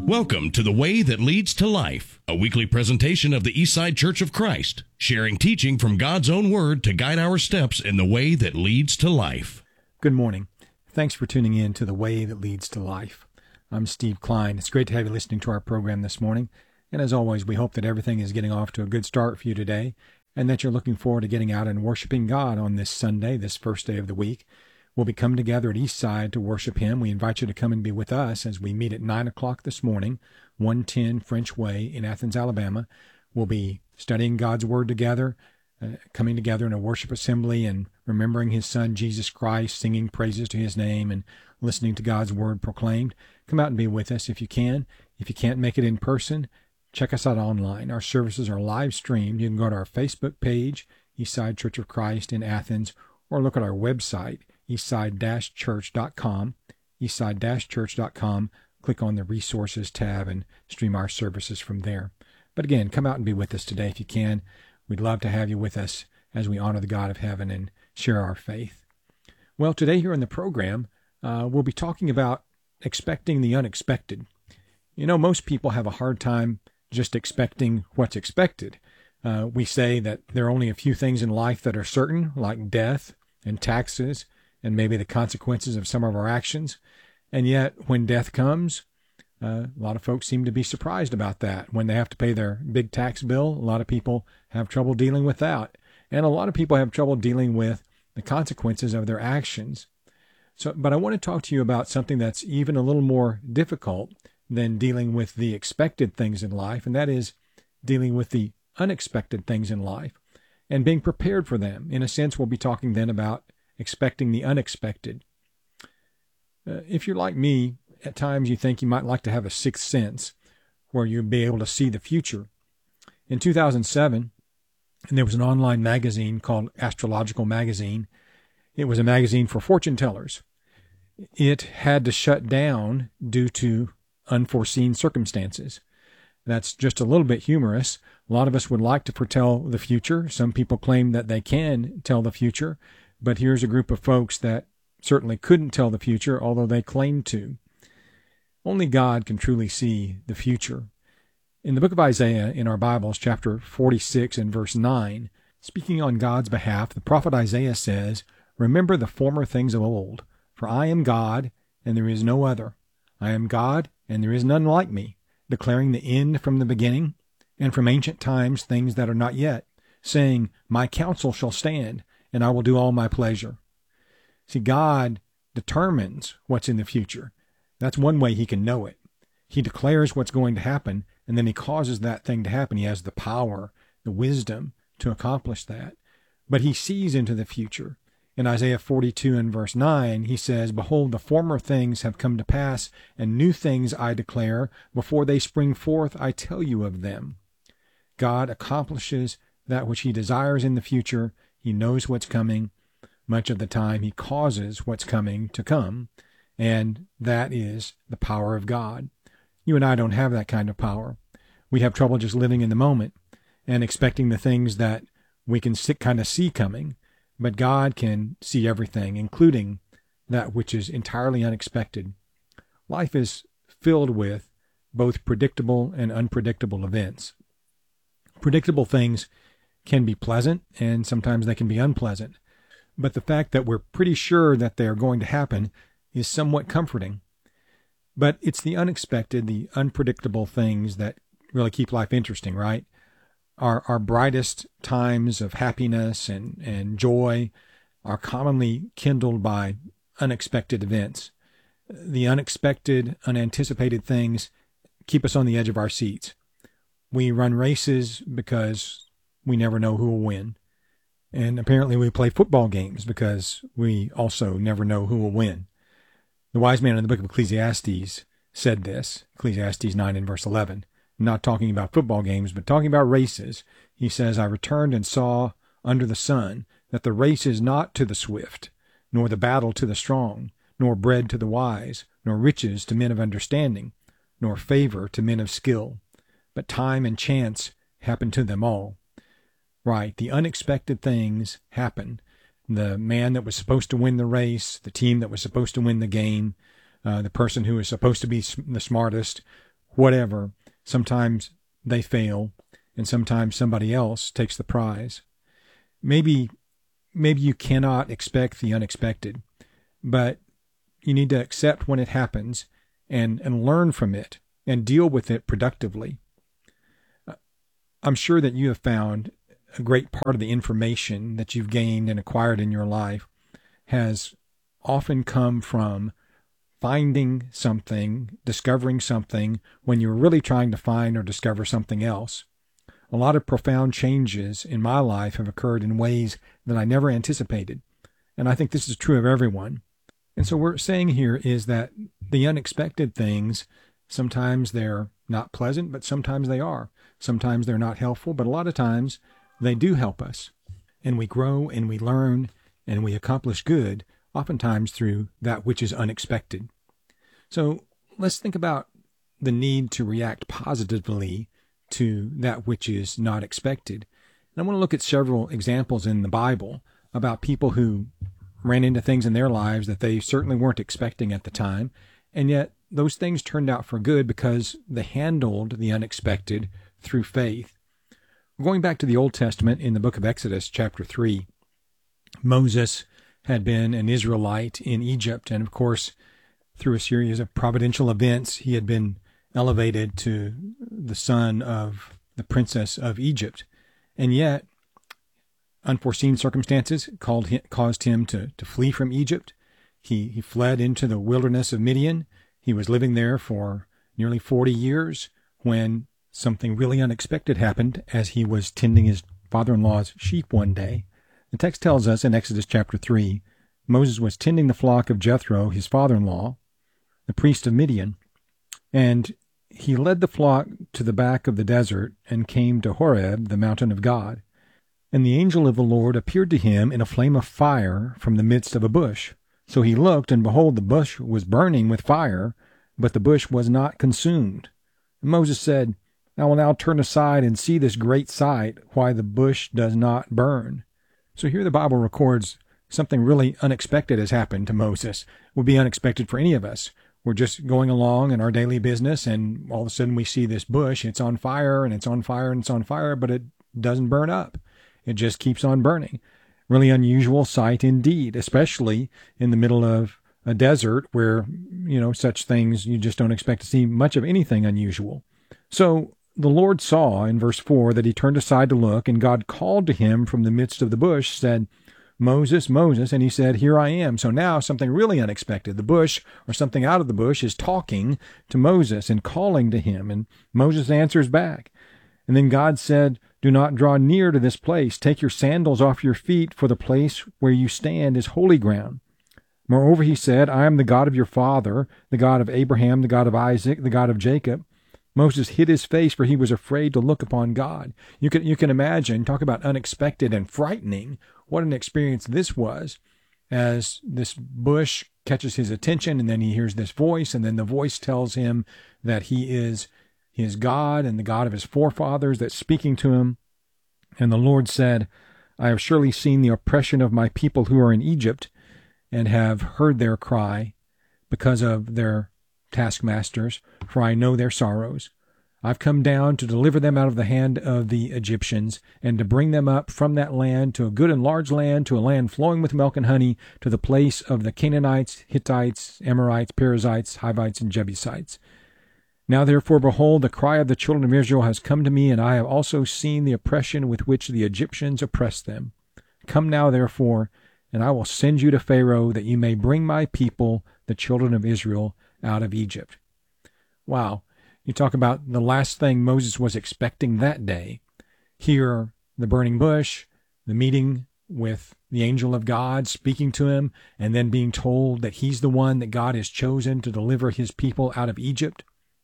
Welcome to The Way That Leads to Life, a weekly presentation of the Eastside Church of Christ, sharing teaching from God's own Word to guide our steps in the way that leads to life. Good morning. Thanks for tuning in to The Way That Leads to Life. I'm Steve Klein. It's great to have you listening to our program this morning. And as always, we hope that everything is getting off to a good start for you today, and that you're looking forward to getting out and worshiping God on this Sunday, this first day of the week. We'll be coming together at Eastside to worship Him. We invite you to come and be with us as we meet at 9 o'clock this morning, 110 French Way in Athens, Alabama. We'll be studying God's Word together, coming together in a worship assembly and remembering His Son, Jesus Christ, singing praises to His name and listening to God's Word proclaimed. Come out and be with us if you can. If you can't make it in person, check us out online. Our services are live streamed. You can go to our Facebook page, Eastside Church of Christ in Athens, or look at our website, eastside-church.com, eastside-church.com. Click on the Resources tab and stream our services from there. But again, come out and be with us today if you can. We'd love to have you with us as we honor the God of heaven and share our faith. Well, today here in the program, we'll be talking about expecting the unexpected. You know, most people have a hard time just expecting what's expected. We say that there are only a few things in life that are certain, like death and taxes, and maybe the consequences of some of our actions. And yet, when death comes, a lot of folks seem to be surprised about that. When they have to pay their big tax bill, a lot of people have trouble dealing with that. And a lot of people have trouble dealing with the consequences of their actions. But I want to talk to you about something that's even a little more difficult than dealing with the expected things in life, and that is dealing with the unexpected things in life and being prepared for them. In a sense, we'll be talking then about expecting the unexpected. If you're like me, at times you think you might like to have a sixth sense where you'll be able to see the future. In 2007, there was an online magazine called Astrological Magazine. It was a magazine for fortune tellers. It had to shut down due to unforeseen circumstances. That's just a little bit humorous. A lot of us would like to foretell the future. Some people claim that they can tell the future. But here's a group of folks that certainly couldn't tell the future, although they claimed to. Only God can truly see the future. In the book of Isaiah, in our Bibles, chapter 46 and verse 9, speaking on God's behalf, the prophet Isaiah says, "Remember the former things of old, for I am God, and there is no other. I am God, and there is none like me, declaring the end from the beginning, and from ancient times things that are not yet, saying, My counsel shall stand, and I will do all my pleasure." See, God determines what's in the future. That's one way He can know it. He declares what's going to happen, and then He causes that thing to happen. He has the power, the wisdom to accomplish that. But He sees into the future. In Isaiah 42 and verse 9, He says, "Behold, the former things have come to pass, and new things I declare. Before they spring forth, I tell you of them." God accomplishes that which He desires in the future. He knows what's coming. Much of the time, He causes what's coming to come, and that is the power of God. You and I don't have that kind of power. We have trouble just living in the moment and expecting the things that we can kind of see coming, but God can see everything, including that which is entirely unexpected. Life is filled with both predictable and unpredictable events. Predictable things can be pleasant, and sometimes they can be unpleasant. But the fact that we're pretty sure that they are going to happen is somewhat comforting. But it's the unexpected, the unpredictable things that really keep life interesting, right? Our brightest times of happiness and joy are commonly kindled by unexpected events. The unexpected, unanticipated things keep us on the edge of our seats. We run races because we never know who will win. And apparently we play football games because we also never know who will win. The wise man in the book of Ecclesiastes said this, Ecclesiastes 9 and verse 11, not talking about football games, but talking about races. He says, "I returned and saw under the sun that the race is not to the swift, nor the battle to the strong, nor bread to the wise, nor riches to men of understanding, nor favor to men of skill, but time and chance happen to them all." Right, the unexpected things happen. The man that was supposed to win the race, the team that was supposed to win the game, the person who was supposed to be the smartest, whatever, sometimes they fail, and sometimes somebody else takes the prize. Maybe you cannot expect the unexpected, but you need to accept when it happens and learn from it and deal with it productively. I'm sure that you have found a great part of the information that you've gained and acquired in your life has often come from finding something, discovering something when you're really trying to find or discover something else. A lot of profound changes in my life have occurred in ways that I never anticipated. And I think this is true of everyone. And so what we're saying here is that the unexpected things, sometimes they're not pleasant, but sometimes they are. Sometimes they're not helpful, but a lot of times they do help us. And we grow and we learn and we accomplish good, oftentimes through that which is unexpected. So let's think about the need to react positively to that which is not expected. And I want to look at several examples in the Bible about people who ran into things in their lives that they certainly weren't expecting at the time, and yet those things turned out for good because they handled the unexpected through faith. Going back to the Old Testament in the book of Exodus, chapter 3, Moses had been an Israelite in Egypt, and of course, through a series of providential events, he had been elevated to the son of the princess of Egypt. And yet, unforeseen circumstances caused him to flee from Egypt. He fled into the wilderness of Midian. He was living there for nearly 40 years when something really unexpected happened as he was tending his father-in-law's sheep one day. The text tells us in Exodus chapter 3, Moses was tending the flock of Jethro, his father-in-law, the priest of Midian, and he led the flock to the back of the desert and came to Horeb, the mountain of God. And the angel of the Lord appeared to him in a flame of fire from the midst of a bush. So he looked, and behold, the bush was burning with fire, but the bush was not consumed. And Moses said, I will now turn aside and see this great sight, why the bush does not burn. So here the Bible records something really unexpected has happened to Moses. It would be unexpected for any of us. We're just going along in our daily business, and all of a sudden we see this bush. It's on fire, and it's on fire, and it's on fire, but it doesn't burn up. It just keeps on burning. Really unusual sight indeed, especially in the middle of a desert where, such things you just don't expect to see much of anything unusual. So the Lord saw in verse 4 that he turned aside to look, and God called to him from the midst of the bush, said, Moses, Moses, and he said, Here I am. So now something really unexpected. The bush, or something out of the bush, is talking to Moses and calling to him, and Moses answers back. And then God said, Do not draw near to this place. Take your sandals off your feet, for the place where you stand is holy ground. Moreover, he said, I am the God of your father, the God of Abraham, the God of Isaac, the God of Jacob. Moses hid his face, for he was afraid to look upon God. You can imagine, talk about unexpected and frightening, what an experience this was, as this bush catches his attention, and then he hears this voice, and then the voice tells him that he is his God and the God of his forefathers that's speaking to him. And the Lord said, I have surely seen the oppression of my people who are in Egypt, and have heard their cry because of their taskmasters, for I know their sorrows. I've come down to deliver them out of the hand of the Egyptians, and to bring them up from that land to a good and large land, to a land flowing with milk and honey, to the place of the Canaanites, Hittites, Amorites, Perizzites, Hivites, and Jebusites. Now therefore, behold, the cry of the children of Israel has come to me, and I have also seen the oppression with which the Egyptians oppress them. Come now therefore, and I will send you to Pharaoh, that you may bring my people, the children of Israel, out of Egypt. Wow. You talk about the last thing Moses was expecting that day. Here, the burning bush, the meeting with the angel of God speaking to him, and then being told that he's the one that God has chosen to deliver his people out of Egypt.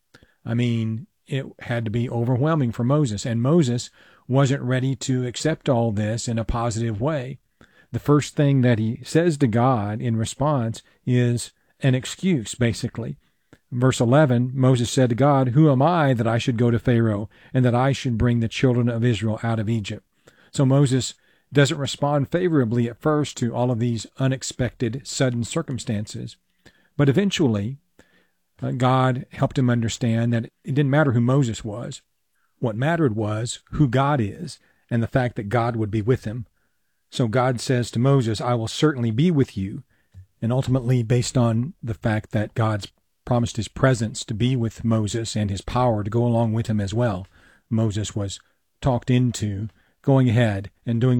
I mean, it had to be overwhelming for Moses, and Moses wasn't ready to accept all this in a positive way. The first thing that he says to God in response is an excuse, basically. Verse 11, Moses said to God, Who am I that I should go to Pharaoh, and that I should bring the children of Israel out of Egypt? So Moses doesn't respond favorably at first to all of these unexpected, sudden circumstances. But eventually, God helped him understand that it didn't matter who Moses was. What mattered was who God is and the fact that God would be with him. So God says to Moses, I will certainly be with you. And ultimately, based on the fact that God's promised his presence to be with Moses and his power to go along with him as well, Moses was talked into going ahead and doing